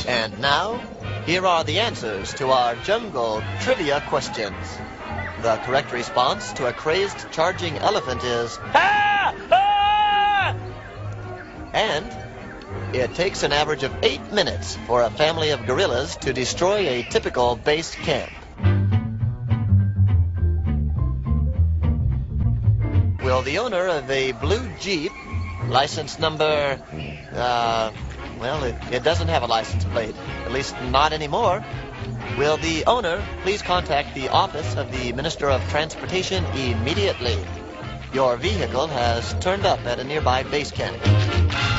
And now, here are the answers to our jungle trivia questions. The correct response to a crazed charging elephant is "Ah! Ah!" And it takes an average of 8 minutes for a family of gorillas to destroy a typical base camp. Will the owner of a blue Jeep, license number, well, it doesn't have a license plate, at least not anymore. Will the owner please contact the office of the Minister of Transportation immediately? Your vehicle has turned up at a nearby base camp.